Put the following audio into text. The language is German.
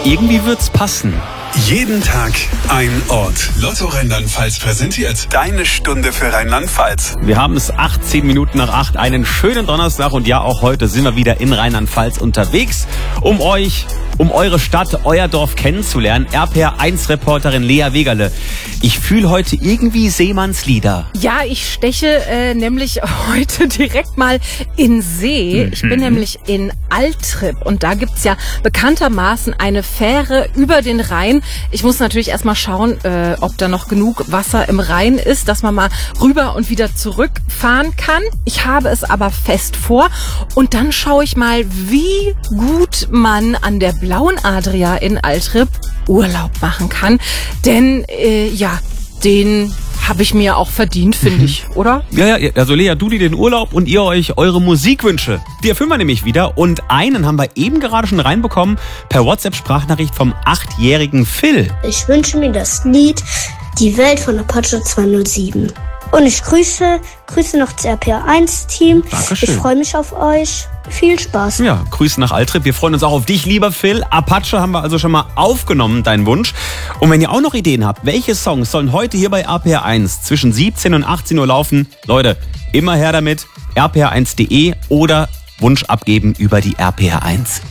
Irgendwie wird's passen. Jeden Tag ein Ort. Lotto Rheinland-Pfalz präsentiert deine Stunde für Rheinland-Pfalz. Wir haben es 18 Minuten nach 8, einen schönen Donnerstag und ja, auch heute sind wir wieder in Rheinland-Pfalz unterwegs, um eure Stadt, euer Dorf kennenzulernen. RPR1-Reporterin Lea Wegerle. Ich fühle heute irgendwie Seemannslieder. Ja, ich steche nämlich heute direkt mal in See. Ich bin nämlich in Altrip und da gibt's ja bekanntermaßen eine Fähre über den Rhein. Ich muss natürlich erstmal schauen, ob da noch genug Wasser im Rhein ist, dass man mal rüber und wieder zurückfahren kann. Ich habe es aber fest vor und dann schaue ich mal, wie gut man an der Blauen Adria in Altrip Urlaub machen kann. Denn den habe ich mir auch verdient, finde ich, oder? Ja, also Lea, du dir den Urlaub und ihr euch eure Musikwünsche. Die erfüllen wir nämlich wieder und einen haben wir eben gerade schon reinbekommen per WhatsApp-Sprachnachricht vom 8-jährigen Phil. Ich wünsche mir das Lied Die Welt von Apache 207. Und ich grüße noch das RPR1-Team. Dankeschön. Ich freue mich auf euch. Viel Spaß. Ja, Grüße nach Altrip. Wir freuen uns auch auf dich, lieber Phil. Apache haben wir also schon mal aufgenommen, deinen Wunsch. Und wenn ihr auch noch Ideen habt, welche Songs sollen heute hier bei RPR1 zwischen 17 und 18 Uhr laufen? Leute, immer her damit. rpr1.de oder Wunsch abgeben über die RPR1